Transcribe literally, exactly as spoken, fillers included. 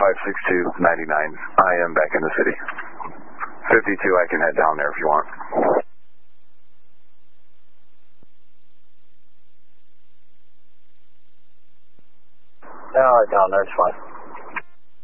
five six two nine nine. I am back in the city. fifty-two, I can head down there if you want. Yeah, all right, down there, it's fine.